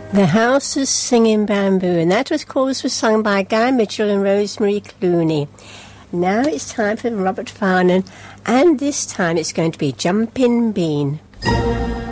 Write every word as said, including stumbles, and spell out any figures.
The House is Singing Bamboo, and that was chorus was sung by Guy Mitchell and Rosemary Clooney. Now it's time for Robert Farnon, and this time it's going to be Jumpin' Bean.